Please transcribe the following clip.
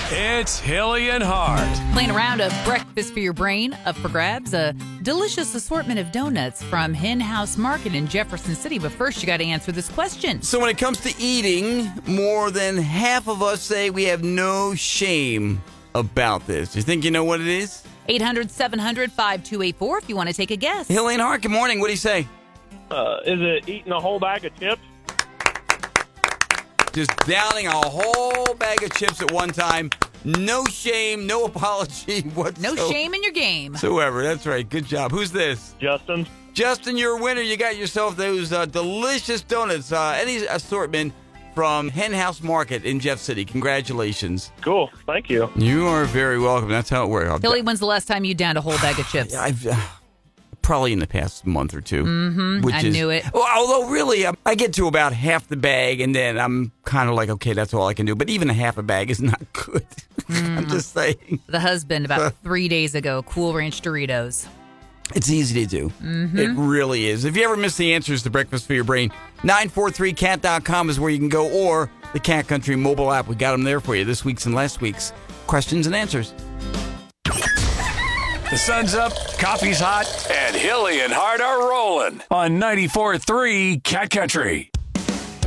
It's Hilly and Hart. Playing a round of breakfast for your brain. Up for grabs, a delicious assortment of donuts from Hen House Market in Jefferson City. But first, you got to answer this question. So when it comes to eating, more than half of us say we have no shame about this. You think you know what it is? 800-700-5284 if you want to take a guess. Hilly and Hart, good morning. What do you say? Is it eating a whole bag of chips? Just downing a whole bag of chips at one time. No shame, no apology whatsoever. No shame in your game. Whatsoever. That's right. Good job. Who's this? Justin? Justin, you're a winner. You got yourself those delicious donuts, any assortment from Hen House Market in Jeff City. Congratulations. Cool. Thank you. You are very welcome. That's how it works. Hilly, when's the last time you downed a whole bag of chips? I've probably in the past month or two. I knew it. Well, although really, I get to about half the bag, and then I'm kind of like, okay, that's all I can do. But even a half a bag is not good. I'm just saying. The husband, about 3 days ago, Cool Ranch Doritos. It's easy to do. It really is. If you ever miss the answers to Breakfast for Your Brain, 943cat.com is where you can go, or the Cat Country mobile app. We got them there for you this week's and last week's questions and answers. The sun's up, coffee's hot, and Hilly and Hart are rolling on 94.3 Cat Country.